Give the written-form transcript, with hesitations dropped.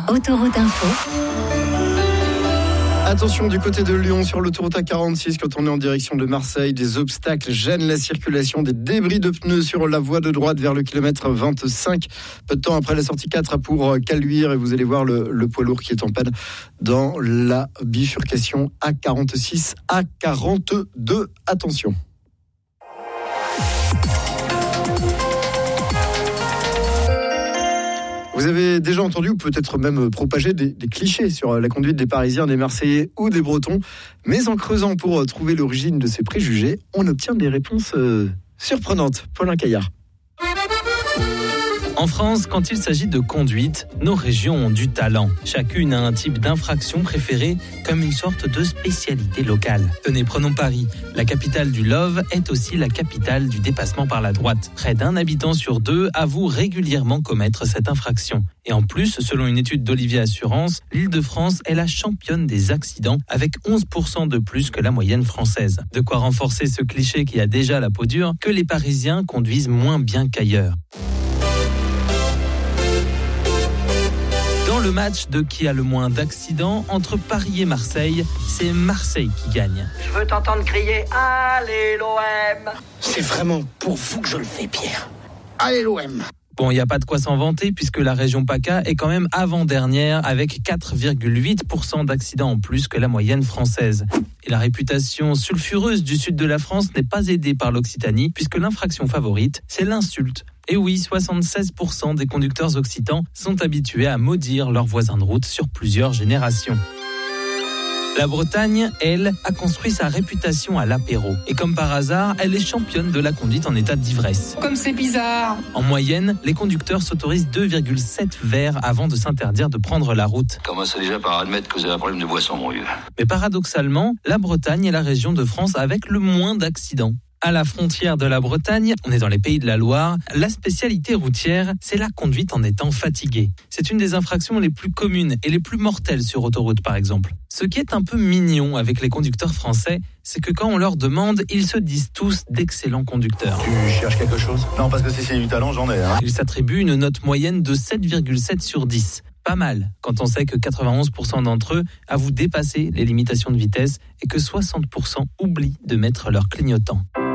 Autoroute Info. Attention du côté de Lyon sur l'autoroute A46 quand on est en direction de Marseille. Des obstacles gênent la circulation, des débris de pneus sur la voie de droite vers le kilomètre 25. Peu de temps après la sortie 4 pour Caluire et vous allez voir le poids lourd qui est en panne dans la bifurcation A46, A42. Attention. Vous avez déjà entendu ou peut-être même propagé des clichés sur la conduite des Parisiens, des Marseillais ou des Bretons. Mais en creusant pour trouver l'origine de ces préjugés, on obtient des réponses surprenantes. Paulin Caillard. En France, quand il s'agit de conduite, nos régions ont du talent. Chacune a un type d'infraction préférée comme une sorte de spécialité locale. Tenez, prenons Paris. La capitale du love est aussi la capitale du dépassement par la droite. Près d'un habitant sur deux avoue régulièrement commettre cette infraction. Et en plus, selon une étude d'Olivier Assurance, l'Île-de-France est la championne des accidents avec 11% de plus que la moyenne française. De quoi renforcer ce cliché qui a déjà la peau dure que les Parisiens conduisent moins bien qu'ailleurs. Dans le match de qui a le moins d'accidents, entre Paris et Marseille, c'est Marseille qui gagne. Je veux t'entendre crier « Allez l'OM !» C'est vraiment pour vous que je le fais, Pierre. Allez l'OM ! Bon, il n'y a pas de quoi s'en vanter puisque la région PACA est quand même avant-dernière avec 4,8% d'accidents en plus que la moyenne française. Et la réputation sulfureuse du sud de la France n'est pas aidée par l'Occitanie puisque l'infraction favorite, c'est l'insulte. Et oui, 76% des conducteurs occitans sont habitués à maudire leurs voisins de route sur plusieurs générations. La Bretagne, elle, a construit sa réputation à l'apéro. Et comme par hasard, elle est championne de la conduite en état d'ivresse. Comme c'est bizarre. En moyenne, les conducteurs s'autorisent 2,7 verres avant de s'interdire de prendre la route. Commencez déjà par admettre que vous avez un problème de boisson, mon vieux. Mais paradoxalement, la Bretagne est la région de France avec le moins d'accidents. À la frontière de la Bretagne, on est dans les pays de la Loire, la spécialité routière, c'est la conduite en étant fatigué. C'est une des infractions les plus communes et les plus mortelles sur autoroute par exemple. Ce qui est un peu mignon avec les conducteurs français, c'est que quand on leur demande, ils se disent tous d'excellents conducteurs. Tu cherches quelque chose ? Non, parce que si c'est du talent, j'en ai. Ils s'attribuent une note moyenne de 7,7 sur 10. Pas mal, quand on sait que 91% d'entre eux avouent dépasser les limitations de vitesse et que 60% oublient de mettre leur clignotant.